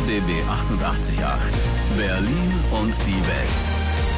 RBB 88.8 Berlin und die Welt.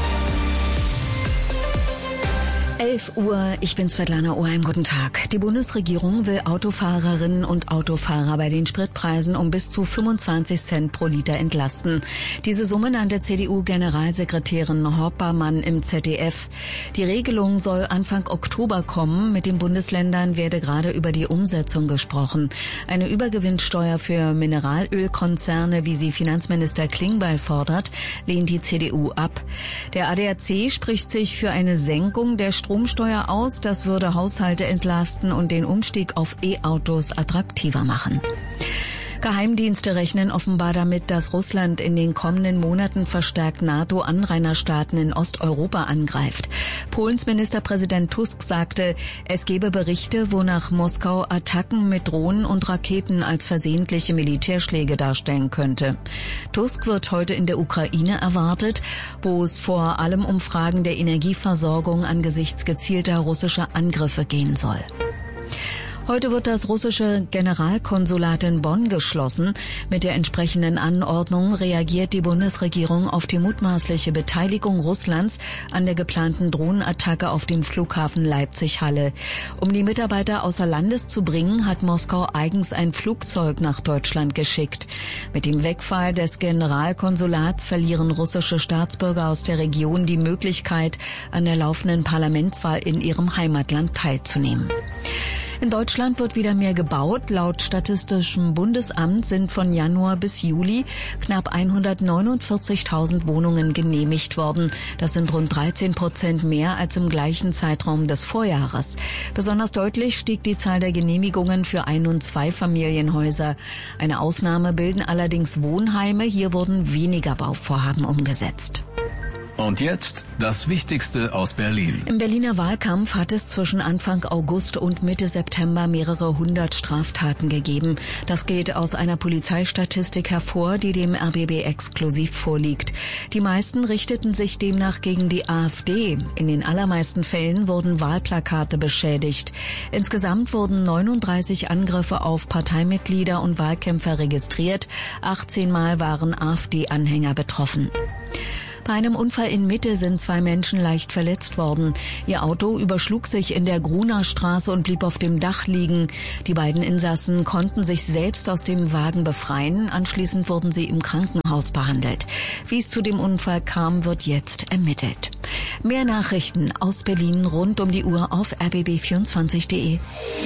11 Uhr, ich bin Svetlana Oheim, guten Tag. Die Bundesregierung will Autofahrerinnen und Autofahrer bei den Spritpreisen um bis zu 25 Cent pro Liter entlasten. Diese Summe nannte CDU-Generalsekretärin Hoppermann im ZDF. Die Regelung soll Anfang Oktober kommen. Mit den Bundesländern werde gerade über die Umsetzung gesprochen. Eine Übergewinnsteuer für Mineralölkonzerne, wie sie Finanzminister Klingbeil fordert, lehnt die CDU ab. Der ADAC spricht sich für eine Senkung der Stromsteuer aus. Das würde Haushalte entlasten und den Umstieg auf E-Autos attraktiver machen. Geheimdienste rechnen offenbar damit, dass Russland in den kommenden Monaten verstärkt NATO-Anrainerstaaten in Osteuropa angreift. Polens Ministerpräsident Tusk sagte, es gebe Berichte, wonach Moskau Attacken mit Drohnen und Raketen als versehentliche Militärschläge darstellen könnte. Tusk wird heute in der Ukraine erwartet, wo es vor allem um Fragen der Energieversorgung angesichts gezielter russischer Angriffe gehen soll. Heute wird das russische Generalkonsulat in Bonn geschlossen. Mit der entsprechenden Anordnung reagiert die Bundesregierung auf die mutmaßliche Beteiligung Russlands an der geplanten Drohnenattacke auf dem Flughafen Leipzig-Halle. Um die Mitarbeiter außer Landes zu bringen, hat Moskau eigens ein Flugzeug nach Deutschland geschickt. Mit dem Wegfall des Generalkonsulats verlieren russische Staatsbürger aus der Region die Möglichkeit, an der laufenden Parlamentswahl in ihrem Heimatland teilzunehmen. In Deutschland wird wieder mehr gebaut. Laut Statistischem Bundesamt sind von Januar bis Juli knapp 149.000 Wohnungen genehmigt worden. Das sind rund 13% mehr als im gleichen Zeitraum des Vorjahres. Besonders deutlich stieg die Zahl der Genehmigungen für Ein- und Zweifamilienhäuser. Eine Ausnahme bilden allerdings Wohnheime. Hier wurden weniger Bauvorhaben umgesetzt. Und jetzt das Wichtigste aus Berlin. Im Berliner Wahlkampf hat es zwischen Anfang August und Mitte September mehrere hundert Straftaten gegeben. Das geht aus einer Polizeistatistik hervor, die dem RBB exklusiv vorliegt. Die meisten richteten sich demnach gegen die AfD. In den allermeisten Fällen wurden Wahlplakate beschädigt. Insgesamt wurden 39 Angriffe auf Parteimitglieder und Wahlkämpfer registriert. 18 Mal waren AfD-Anhänger betroffen. Bei einem Unfall in Mitte sind 2 Menschen leicht verletzt worden. Ihr Auto überschlug sich in der Gruner Straße und blieb auf dem Dach liegen. Die beiden Insassen konnten sich selbst aus dem Wagen befreien. Anschließend wurden sie im Krankenhaus behandelt. Wie es zu dem Unfall kam, wird jetzt ermittelt. Mehr Nachrichten aus Berlin rund um die Uhr auf rbb24.de.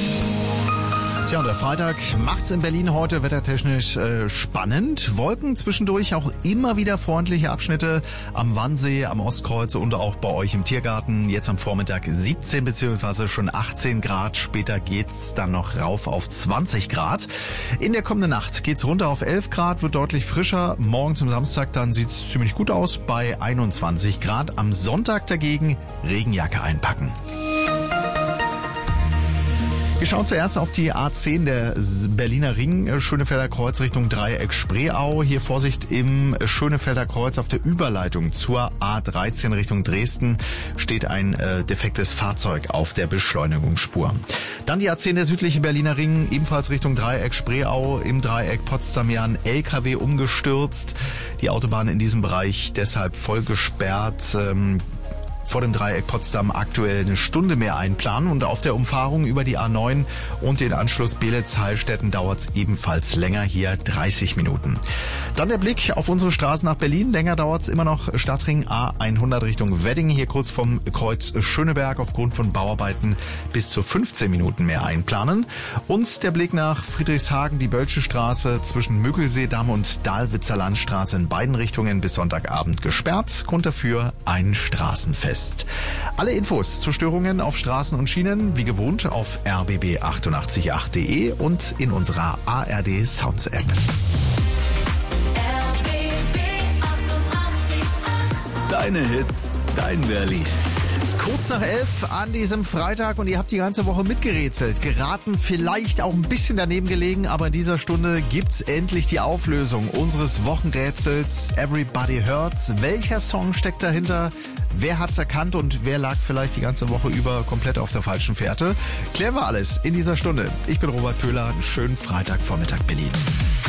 Tja, und der Freitag macht's in Berlin heute wettertechnisch spannend. Wolken zwischendurch, auch immer wieder freundliche Abschnitte am Wannsee, am Ostkreuz und auch bei euch im Tiergarten. Jetzt am Vormittag 17 bzw. schon 18 Grad. Später geht's dann noch rauf auf 20 Grad. In der kommenden Nacht geht's runter auf 11 Grad, wird deutlich frischer. Morgen zum Samstag dann sieht's ziemlich gut aus bei 21 Grad. Am Sonntag dagegen Regenjacke einpacken. Wir schauen zuerst auf die A10, der Berliner Ring, Schönefelder Kreuz Richtung Dreieck Spreeau. Hier Vorsicht im Schönefelder Kreuz auf der Überleitung zur A13 Richtung Dresden steht ein defektes Fahrzeug auf der Beschleunigungsspur. Dann die A10, der südliche Berliner Ring, ebenfalls Richtung Dreieck Spreeau. Im Dreieck Potsdam-Jahn LKW umgestürzt. Die Autobahn in diesem Bereich deshalb voll gesperrt. Vor dem Dreieck Potsdam aktuell eine Stunde mehr einplanen und auf der Umfahrung über die A9 und den Anschluss Beelitz-Heilstätten dauert es ebenfalls länger, hier 30 Minuten. Dann der Blick auf unsere Straßen nach Berlin. Länger dauert es immer noch Stadtring A100 Richtung Wedding, hier kurz vom Kreuz Schöneberg aufgrund von Bauarbeiten bis zu 15 Minuten mehr einplanen. Und der Blick nach Friedrichshagen, die Bölsche Straße zwischen Müggelseedamm und Dahlwitzer Landstraße in beiden Richtungen bis Sonntagabend gesperrt. Grund dafür ein Straßenfest. Alle Infos zu Störungen auf Straßen und Schienen wie gewohnt auf rbb888.de und in unserer ARD Sounds App. Deine Hits, dein Berlin. Kurz nach 11 an diesem Freitag und ihr habt die ganze Woche mitgerätselt, geraten, vielleicht auch ein bisschen daneben gelegen, aber in dieser Stunde gibt's endlich die Auflösung unseres Wochenrätsels Everybody Hurts. Welcher Song steckt dahinter? Wer hat's erkannt und wer lag vielleicht die ganze Woche über komplett auf der falschen Fährte? Klären wir alles in dieser Stunde. Ich bin Robert Köhler, einen schönen Freitagvormittag Berlin.